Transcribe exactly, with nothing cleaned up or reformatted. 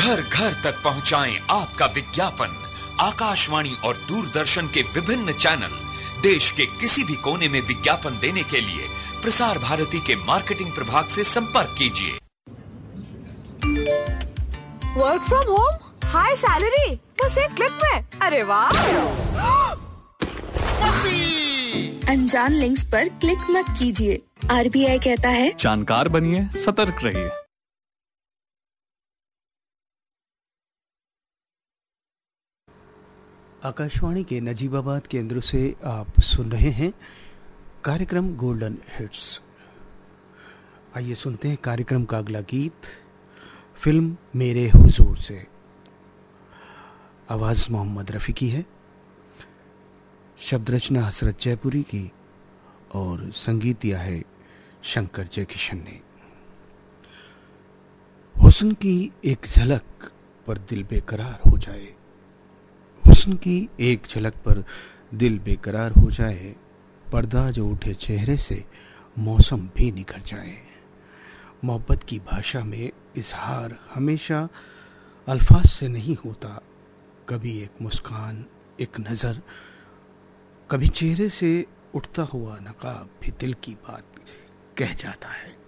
घर घर तक पहुंचाएं आपका विज्ञापन। आकाशवाणी और दूरदर्शन के विभिन्न चैनल देश के किसी भी कोने में विज्ञापन देने के लिए प्रसार भारती के मार्केटिंग प्रभाग से संपर्क कीजिए। Work from home, high salary, बस एक क्लिक में। अरे वाह! अनजान लिंक्स पर क्लिक मत कीजिए। आरबीआई कहता है जानकार बनिए, सतर्क रहिए। आकाशवाणी के नजीबाबाद केंद्र से आप सुन रहे हैं कार्यक्रम गोल्डन हिट्स। आइए सुनते हैं कार्यक्रम का अगला गीत, फिल्म मेरे हुजूर से। आवाज मोहम्मद रफ़ी की है, शब्द रचना हसरत जयपुरी की और संगीत दिया है शंकर जयकिशन ने। हुस्न की एक झलक पर दिल बेकरार हो जाए, हुस्न की एक झलक पर दिल बेकरार हो जाए, पर्दा जो उठे चेहरे से मौसम भी निखर जाए। मोहब्बत की भाषा में इजहार हमेशा अल्फाज से नहीं होता, कभी एक मुस्कान, एक नज़र, कभी चेहरे से उठता हुआ नकाब भी दिल की बात कह जाता है।